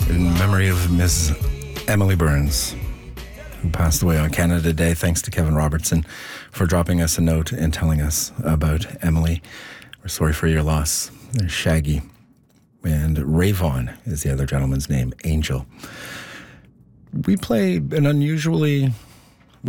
in memory of Miss Emily Burns, who passed away on Canada Day. Thanks to Kevin Robertson for dropping us a note and telling us about Emily. We're sorry for your loss. There's Shaggy. And Rayvon is the other gentleman's name, Angel. We play an unusually